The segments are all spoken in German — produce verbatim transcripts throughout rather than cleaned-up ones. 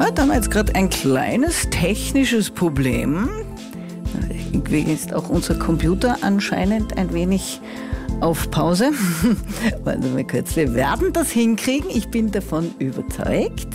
Ah, da haben wir jetzt gerade ein kleines technisches Problem. Irgendwie ist auch unser Computer anscheinend ein wenig auf Pause. Warte mal kurz, wir werden das hinkriegen. Ich bin davon überzeugt.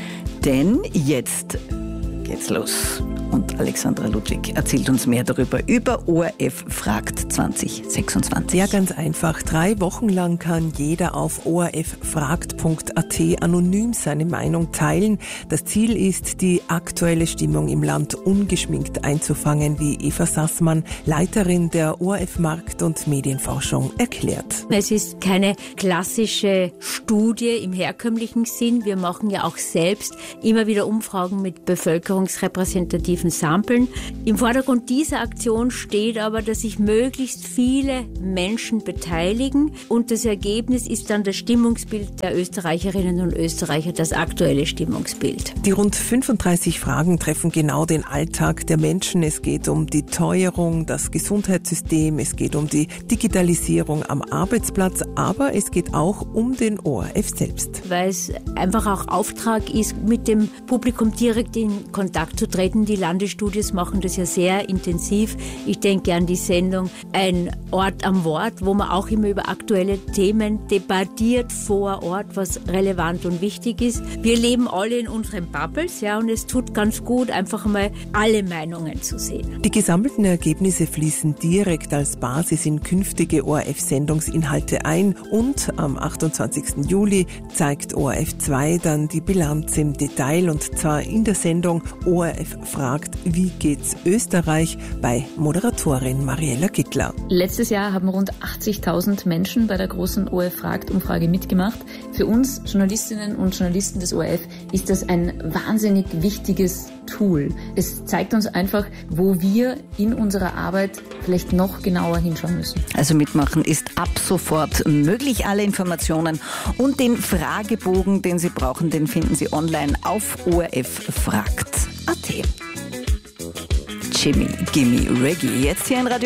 Denn jetzt geht's los. Und Alexandra Ludwig erzählt uns mehr darüber, über O R F fragt zwanzig sechsundzwanzig. Ja, ganz einfach. Drei Wochen lang kann jeder auf o r f fragt punkt a t anonym seine Meinung teilen. Das Ziel ist, die aktuelle Stimmung im Land ungeschminkt einzufangen, wie Eva Sassmann, Leiterin der O R F Markt- und Medienforschung, erklärt. Es ist keine klassische Studie im herkömmlichen Sinn. Wir machen ja auch selbst immer wieder Umfragen mit bevölkerungsrepräsentativen Samplen. Im Vordergrund dieser Aktion steht aber, dass sich möglichst viele Menschen beteiligen und das Ergebnis ist dann das Stimmungsbild der Österreicherinnen und Österreicher, das aktuelle Stimmungsbild. Die rund fünfunddreißig Fragen treffen genau den Alltag der Menschen. Es geht um die Teuerung, das Gesundheitssystem, es geht um die Digitalisierung am Arbeitsplatz, aber es geht auch um den O R F selbst. Weil es einfach auch Auftrag ist, mit dem Publikum direkt in Kontakt zu treten. Die Landesstudios machen das ja sehr intensiv. Ich denke an die Sendung Ein Ort am Wort, wo man auch immer über aktuelle Themen debattiert vor Ort, was relevant und wichtig ist. Wir leben alle in unseren Bubbles, ja, und es tut ganz gut, einfach mal alle Meinungen zu sehen. Die gesammelten Ergebnisse fließen direkt als Basis in künftige O R F-Sendungsinhalte ein und am achtundzwanzigsten Juli zeigt O R F zwei dann die Bilanz im Detail und zwar in der Sendung O R F fragt, wie geht's Österreich bei Moderatorin Mariella Gittler. Letztes Jahr haben rund achtzigtausend Menschen bei der großen O R F fragt-Umfrage mitgemacht. Für uns Journalistinnen und Journalisten des O R F ist das ein wahnsinnig wichtiges Tool. Es zeigt uns einfach, wo wir in unserer Arbeit vielleicht noch genauer hinschauen müssen. Also mitmachen ist ab sofort möglich. Alle Informationen und den Fragebogen, den Sie brauchen, den finden Sie online auf o r f fragt punkt a t. Jimmy, Gimme Reggae. Jetzt hier in Radio